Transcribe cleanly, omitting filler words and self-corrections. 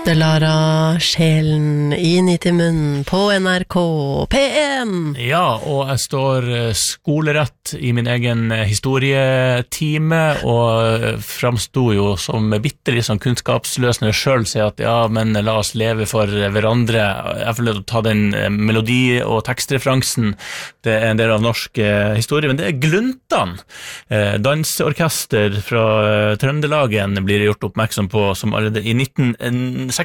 Lara Sjelen inn i munnen på NRK P1. Ja, og jeg står skolerett i min egen historietime, og fremstod jo som bittelig som kunnskapsløs når jeg selv sier at ja, men la oss leve for hverandre. Jeg får løp til å ta den melodi- og tekstreferansen. Det en del av norsk historie, men det Gluntan. Dansorkester fra Trøndelagen blir gjort oppmerksom på, som allerede i 19